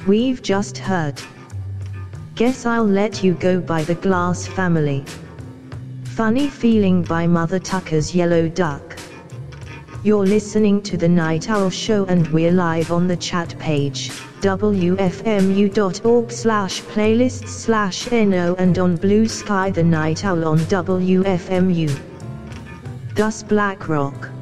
we've just heard. Guess I'll let you go by the Glass Family. Funny Feeling by Mother Tucker's Yellow Duck. You're listening to The Night Owl Show and we're live on the chat page, wfmu.org/playlists/no, and on Blue Sky The Night Owl on WFMU. Gus Blackrock.